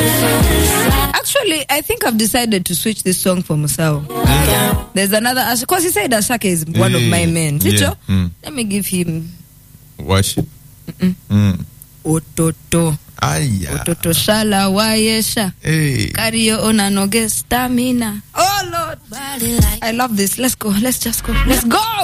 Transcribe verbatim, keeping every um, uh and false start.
Actually, I think I've decided to switch this song for Musau. Mm. There's another, because he said Asake is one mm. of my men. Yeah. Mm. Let me give him worship. Mm. Ototo. Aya. Ototo shala wayesha. Hey. Kario onanoge stamina. Oh Lord. I love this. Let's go. Let's just go. Let's go.